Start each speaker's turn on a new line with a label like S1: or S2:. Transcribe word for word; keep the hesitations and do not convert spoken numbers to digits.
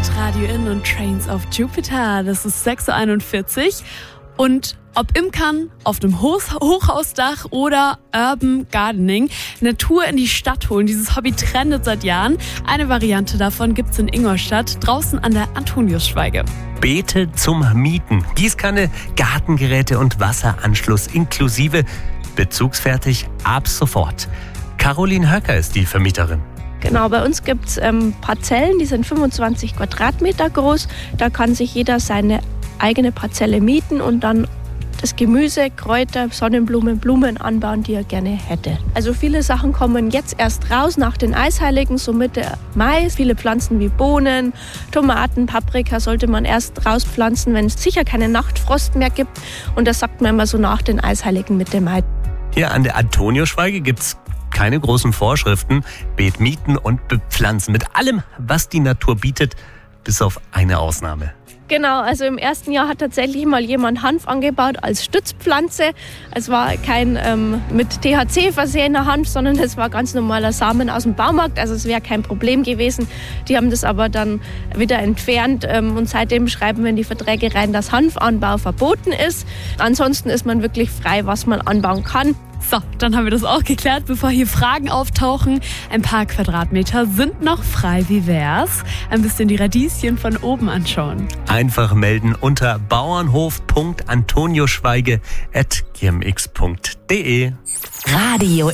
S1: mit Radio In und Trains of Jupiter. Das ist sechs Uhr einundvierzig. Und ob Imkern, auf dem Hochhausdach oder Urban Gardening, Natur in die Stadt holen, dieses Hobby trendet seit Jahren. Eine Variante davon gibt's in Ingolstadt, draußen an der Antoniusschweige.
S2: Beete zum Mieten, Gießkanne, Gartengeräte und Wasseranschluss inklusive, bezugsfertig ab sofort. Caroline Höcker ist die Vermieterin.
S3: Genau, bei uns gibt es ähm, Parzellen, die sind fünfundzwanzig Quadratmeter groß. Da kann sich jeder seine eigene Parzelle mieten und dann das Gemüse, Kräuter, Sonnenblumen, Blumen anbauen, die er gerne hätte. Also viele Sachen kommen jetzt erst raus nach den Eisheiligen, so Mitte Mai. Viele Pflanzen wie Bohnen, Tomaten, Paprika sollte man erst rauspflanzen, wenn es sicher keine Nachtfrost mehr gibt. Und das sagt man immer so nach den Eisheiligen Mitte Mai.
S2: Hier an der Antoniusschweige gibt's keine großen Vorschriften. Beet mieten und bepflanzen mit allem, was die Natur bietet, bis auf eine Ausnahme.
S3: Genau, also im ersten Jahr hat tatsächlich mal jemand Hanf angebaut als Stützpflanze. Es war kein ähm, mit T H C versehener Hanf, sondern es war ganz normaler Samen aus dem Baumarkt. Also es wäre kein Problem gewesen. Die haben das aber dann wieder entfernt ähm, und seitdem schreiben wir in die Verträge rein, dass Hanfanbau verboten ist. Ansonsten ist man wirklich frei, was man anbauen kann.
S1: So, dann haben wir das auch geklärt, bevor hier Fragen auftauchen. Ein paar Quadratmeter sind noch frei. Wie wär's? Ein bisschen die Radieschen von oben anschauen.
S2: Einfach melden unter bauernhof punkt antoniusschweige at gmx punkt de.
S4: Radio